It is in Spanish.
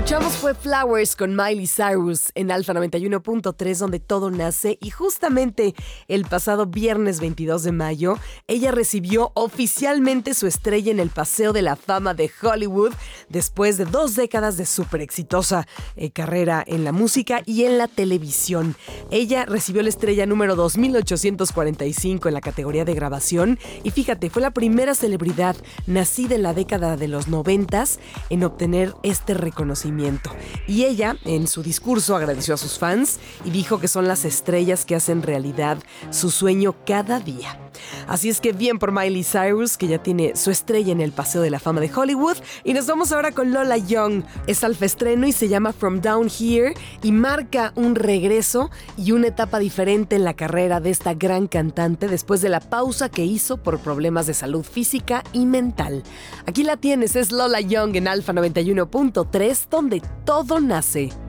escuchamos fue Flowers con Miley Cyrus en Alfa 91.3, donde todo nace. Y justamente el pasado viernes 22 de mayo, ella recibió oficialmente su estrella en el Paseo de la Fama de Hollywood, después de 2 décadas de súper exitosa carrera en la música y en la televisión. Ella recibió la estrella número 2845 en la categoría de grabación. Y fíjate, fue la primera celebridad nacida en la década de los 90s en obtener este reconocimiento. Y ella, en su discurso, agradeció a sus fans y dijo que son las estrellas que hacen realidad su sueño cada día. Así es que bien por Miley Cyrus, que ya tiene su estrella en el Paseo de la Fama de Hollywood. Y nos vamos ahora con Lola Young. Es alfaestreno y se llama From Down Here y marca un regreso y una etapa diferente en la carrera de esta gran cantante después de la pausa que hizo por problemas de salud física y mental. Aquí la tienes, es Lola Young en Alfa 91.3, donde todo nace.